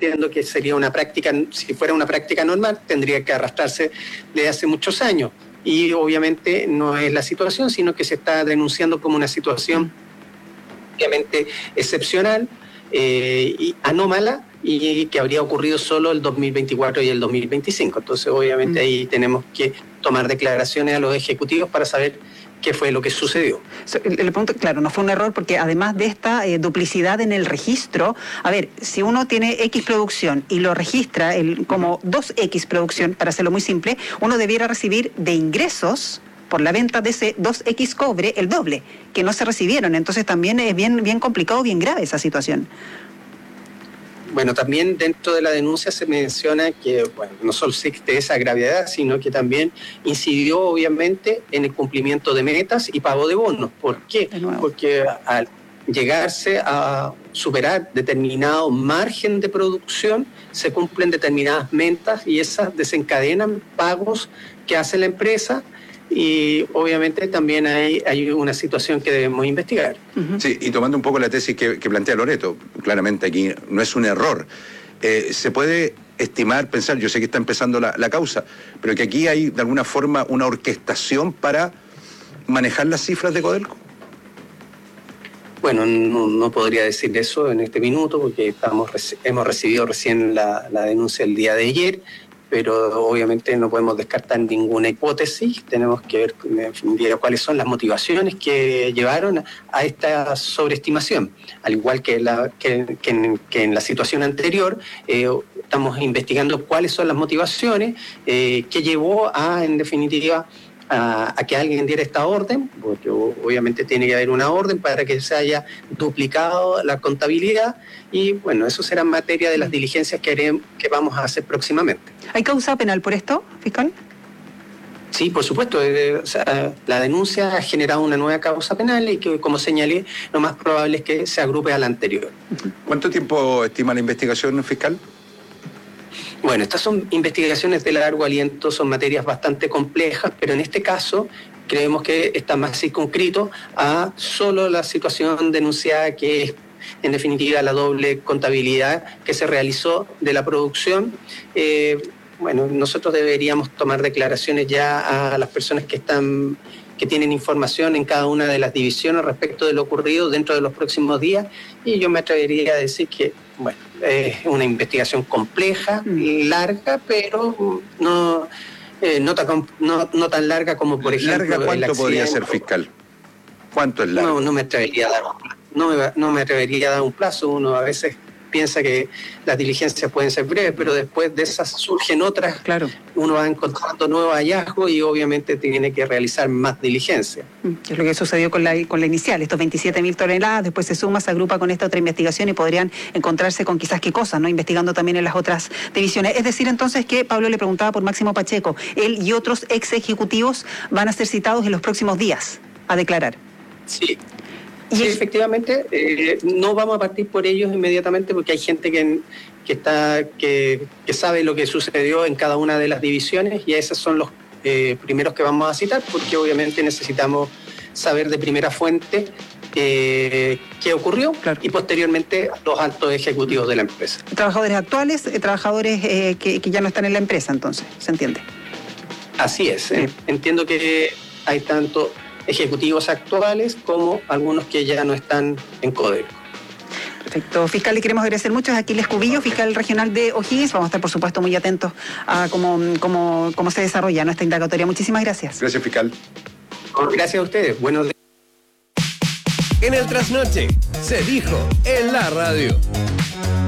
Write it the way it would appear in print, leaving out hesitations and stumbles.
entiendo que sería una práctica, si fuera una práctica normal, tendría que arrastrarse desde hace muchos años. Y obviamente no es la situación, sino que se está denunciando como una situación obviamente excepcional y anómala, y que habría ocurrido solo el 2024 y el 2025. Entonces, obviamente, ahí tenemos que tomar declaraciones a los ejecutivos para saber qué fue lo que sucedió. Le pregunto, claro, no fue un error porque además de esta duplicidad en el registro, a ver, si uno tiene X producción y lo registra como 2X producción, para hacerlo muy simple, uno debiera recibir de ingresos por la venta de ese 2X cobre el doble, que no se recibieron. Entonces también es bien complicado, bien grave esa situación. Bueno, también dentro de la denuncia se menciona que no solo existe esa gravedad, sino que también incidió obviamente en el cumplimiento de metas y pago de bonos. ¿Por qué? Porque al llegarse a superar determinado margen de producción, se cumplen determinadas metas y esas desencadenan pagos que hace la empresa. Y obviamente también hay una situación que debemos investigar. Sí, y tomando un poco la tesis que plantea Loreto, claramente aquí no es un error. Se puede estimar, pensar, yo sé que está empezando la causa, pero que aquí hay de alguna forma una orquestación para manejar las cifras de Codelco. Bueno, no podría decir eso en este minuto porque hemos recibido recién la denuncia el día de ayer, pero obviamente no podemos descartar ninguna hipótesis. Tenemos que ver en definitiva cuáles son las motivaciones que llevaron a esta sobreestimación. Al igual que en la situación anterior, estamos investigando cuáles son las motivaciones que llevó a, en definitiva, a que alguien diera esta orden, porque obviamente tiene que haber una orden para que se haya duplicado la contabilidad, y bueno, eso será materia de las diligencias que vamos a hacer próximamente. ¿Hay causa penal por esto, fiscal? Sí, por supuesto. La denuncia ha generado una nueva causa penal y que, como señalé, lo más probable es que se agrupe a la anterior. ¿Cuánto tiempo estima la investigación, fiscal? Bueno, estas son investigaciones de largo aliento, son materias bastante complejas, pero en este caso creemos que está más circunscrito a solo la situación denunciada, que es en definitiva la doble contabilidad que se realizó de la producción. Bueno, nosotros deberíamos tomar declaraciones ya a las personas que tienen información en cada una de las divisiones respecto de lo ocurrido dentro de los próximos días, y yo me atrevería a decir que, bueno, es una investigación compleja, larga, pero no tan larga como, por ejemplo, ¿Larga cuánto podría ser, fiscal? ¿Cuánto es largo? No me atrevería a dar un plazo. No me atrevería a dar un plazo. Uno a veces piensa que las diligencias pueden ser breves, pero después de esas surgen otras. Claro. Uno va encontrando nuevos hallazgos y obviamente tiene que realizar más diligencia. Es lo que sucedió con la inicial, estos 27.000 toneladas, después se suma, se agrupa con esta otra investigación y podrían encontrarse con quizás qué cosas, ¿no? Investigando también en las otras divisiones. Es decir, entonces, que Pablo le preguntaba por Máximo Pacheco, él y otros ex ejecutivos van a ser citados en los próximos días a declarar. Sí. Sí, efectivamente, no vamos a partir por ellos inmediatamente porque hay gente que sabe lo que sucedió en cada una de las divisiones, y esos son los primeros que vamos a citar, porque obviamente necesitamos saber de primera fuente qué ocurrió, claro, y posteriormente los altos ejecutivos de la empresa. ¿Trabajadores actuales, trabajadores que ya no están en la empresa, entonces? ¿Se entiende? Así es. Entiendo que hay tanto ejecutivos actuales como algunos que ya no están en Codelco. Perfecto. Fiscal, le queremos agradecer mucho. Aquiles Cubillo, fiscal regional de O'Higgins. Vamos a estar, por supuesto, muy atentos a cómo se desarrolla nuestra indagatoria. Muchísimas gracias. Gracias, fiscal. Gracias a ustedes. Buenos días. En el trasnoche se dijo en la radio.